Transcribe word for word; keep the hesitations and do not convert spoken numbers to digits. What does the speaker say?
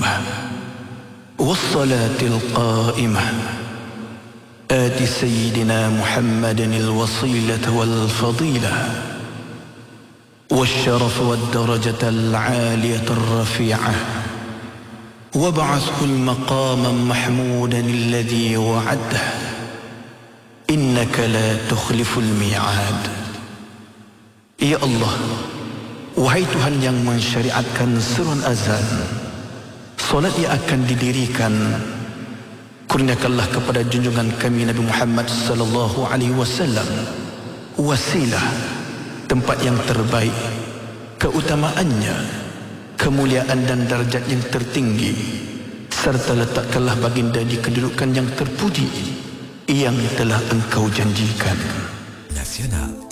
القيمة والصلاة القائمة آت سيدنا محمد الوصيلة والفضيلة والشرف والدرجة العالية الرفيعة وابعثه المقام محمودا الذي وعده إنك لا تخلف الميعاد. Ya Allah, wahai Tuhan yang mensyariatkan seruan azan, solat yang akan didirikan, kurniakanlah kepada junjungan kami Nabi Muhammad sallallahu alaihi wasallam wasilah, tempat yang terbaik, keutamaannya, kemuliaan dan darjat yang tertinggi, serta letakkanlah baginda di kedudukan yang terpuji yang telah engkau janjikan. Nasional